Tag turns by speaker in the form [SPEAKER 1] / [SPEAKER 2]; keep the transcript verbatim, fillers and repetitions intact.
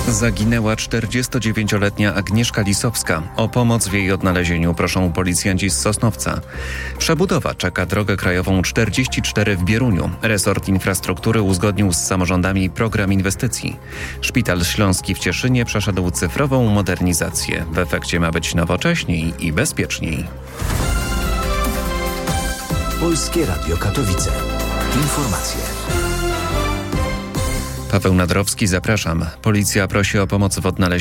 [SPEAKER 1] Zaginęła czterdziestodziewięcioletnia Agnieszka Lisowska. O pomoc w jej odnalezieniu proszą policjanci z Sosnowca. Przebudowa czeka drogę krajową czterdzieści cztery w Bieruniu. Resort Infrastruktury uzgodnił z samorządami program inwestycji. Szpital Śląski w Cieszynie przeszedł cyfrową modernizację. W efekcie ma być nowocześniej i bezpieczniej.
[SPEAKER 2] Polskie Radio Katowice. Informacje.
[SPEAKER 1] Paweł Nadrowski, zapraszam. Policja prosi o pomoc w odnalezieniu